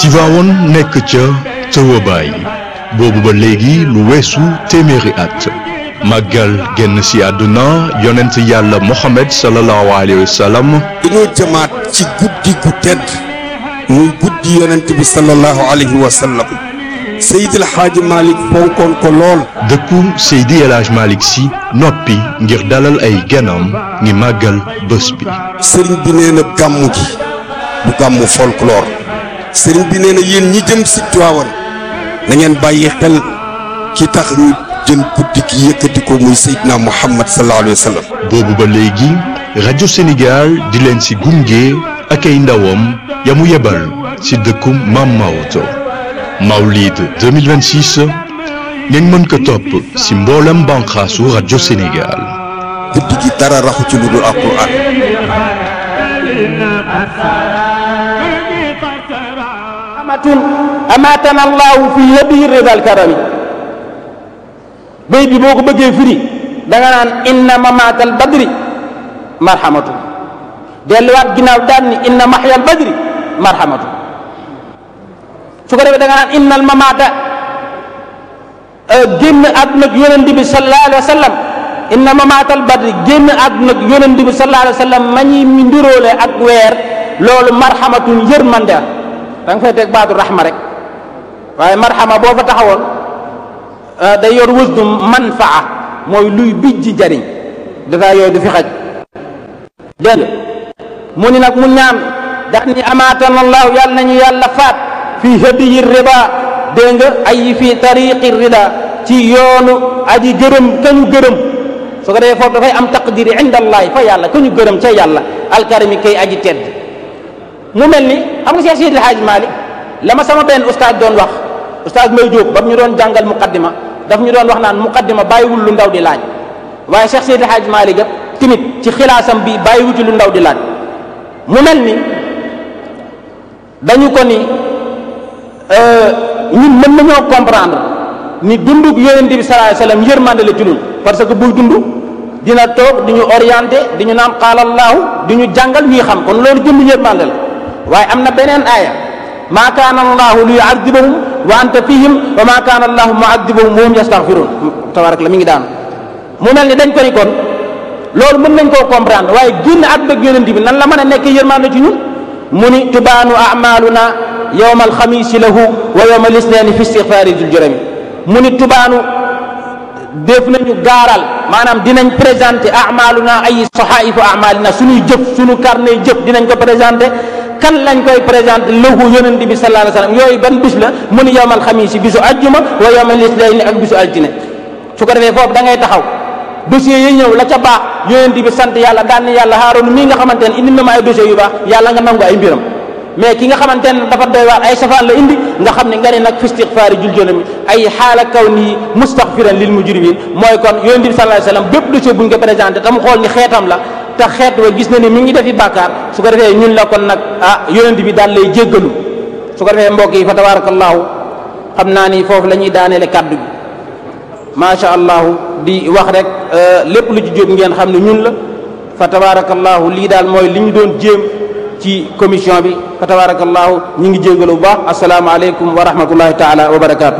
Tivaouane nekk ca tëwabaay boobu ba léegi lu weesu téeméeri at màggal génn ci àdduna yonent yàlla Mohamed sallallahu alayhi wa sallam. dañoo jëmaat ci guddi gu tedd muy guddi yonent bi sallallahu alayhi wa sallam Seydi El Hadji Malick fonkoon ko lool. dëkku Seydi El Hadji Malick Sy noppi ngir dalal ay ganam ngi màggal bés bi. sëriñ bi nee na gàmmu gi du gàmmu folklore sëriñ bi nee na yéen ñi jëm si Tiwaawan na ngeen bàyyi xel ki tax ñu jël guddi gi yëkkati ko muy Seydina Muhammad sallallahu alayhi wa sallam. boobu ba léegi rajo Sénégal di leen ci gunge ak ay ndawam ya mu yebal ci dëkku Maam Maodo Mawlid 2026 ngeen mën ko topp ci mboolem banqaasu rajo Sénégal. guddi gi dara raxu ci lu dul Alxuraan. amaatana allahu fi yadihi ridal karami béy bi boo ko bëggee firi da nga naan inna mamaatal badri marhamatu delluwaat ginnaaw daan ni inna maxyal badri marhamatu su ko defee da nga naan innal mamaata génn àdduna ak yonent bi sallallahu alayhi wa sallam inna mamaatal badri génn àdduna ak yonent bi sallallahu alayhi wa sallam ma ñuy mi ndiróole ak weer loolu marhamatun yërmande da nga fay teg baatu rahma rek waaye marhama boo fa taxawoon day yor wësdu manfaa mooy luy bijji jariñ dafa yooyu du fi xaj dégg nga mu ni nag mu ñaan daal ni amaatana allahu yàlla nañu yàlla faat fii hadiyi rida dégg nga ay fii tariqi rida ci yoonu aji gërëm ka ñu gërëm su ko defee foofu dafay am taqdiri inda allahi fa yàlla ka ñu gërëm ca yàlla alkarimi kay aji tedd mu mel ni xam nga Cheikh Seydi El Hadji Malick la ma sama benn ustaaz doon wax ustaaz May Jóob ba mu ñu doon jàngal muqaddima daf ñu doon wax naan muqaddima bàyyiwul lu ndaw di laaj waaye Cheikh Seydi El Hadji Malick tamit ci xilaasam bi bàyyiwuti lu ndaw di laaj mu mel ni dañu ko ni ñun mën nañoo comprendre ni dundug yonent bi sallallahu alayhi wasallam yërmande la ci ñun parce que buy dund dina toog di ñu orienté di ñu naan qaala Allahu di ñu jàngal ñuy xam kon loolu jënd yërmande la waaye am na beneen aaya maa kaana allahu li yu'adhibahum wa anta fihim wa maa kaana allahu mu'adhibahum wa hum yastaghfirun tabarak la mi ngi daanu mu mel ni dañ ko ni kon loolu mën nañ koo comprendre waaye génn àdduna ak yonent bi nan la mën a nekk yërmande ci ñun mu ni tubaanu a'maluna yawma alxamiisi lahu wa yawma lisnaani fi istighfaari dul jurami mu ni tubaanu def nañu gaaral maanaam dinañ présenté a'maluna ay sahaifu a'malina suñuy jëf suñu carnet jëf dinañ ko présenté kan lañ koy présenté lahu yonent bi sallallahu alayhi wasallam yooyu ban bis la mu ni yawmal xamiisi bisu ajjuma wa yawmal isnaani ak bisu altine su ko defee foofu da ngay taxaw dossiers yi ñëw la ca baax yonent bi sant yàlla daan ni yàlla Haaroon mii nga xamante ne indi na ma ay dossiers yu baax yàlla nga nangu ay mbiram mais ki nga xamante ne dafa doy waar ay safaan la indi nga xam ne nga ne nag fi istighfaari jul jonami ay xaala kaw nii mustaghfiran lil mujrimin mooy kon yonent bi sallallahu alayhi wasallam bépp dossier buñ ko présenté te mu xool ni xeetam la te xeet wa gis na ni mi ngi defi bàkkaar su ko defee ñun la kon nag yonent bi daal lay jéggalu su ko defee mbokk yi fa tabarakallahu xam naa ni foofu la ñuy daaneele kaddu gi macha allahu di wax rek lépp lu ci jóg ngeen xam ne ñun la fa tabarakallahu lii daal mooy li ñu doon jéem ci commission bi fa tabarakallahu ñu ngi jéggalu bu baax asalaamaaleykum wa rahmatullahi taala wa barakaatu.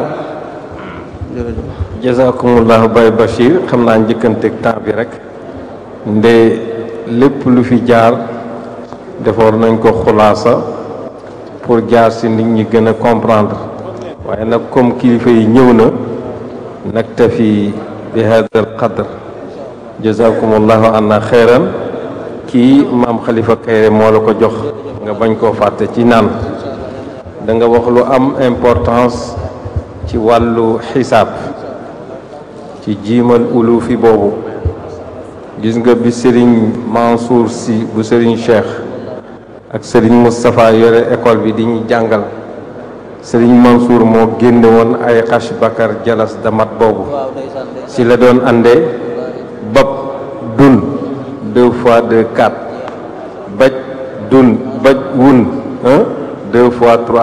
jazakumullahu Baye Bachir xam naa njëkkanteeg temps bi rek nde lépp lu fi jaar defoon nañ ko xulaasa pour jaar si nit ñi gën a comprendre waaye nag comme kilifa yi ñëw na naktafi bi hada al qadr jazakumullahu anna xeyran kii maam Khalifa Kayre moo la ko jox nga bañ koo fàtte ci naan da nga wax lu am importance ci wàllu xisaab ci jiimal ulufi boobu gis nga bi Serigne Mansour Sy bu Serigne Cheikh ak Serigne Moustapha yore école bi di ñu jàngal Serigne Mansour moo génne woon ay xash bakar jalas damat boobu si la doon àndee bab dun 2 fois 2 4 baj dun baj wun 1 2 fois 3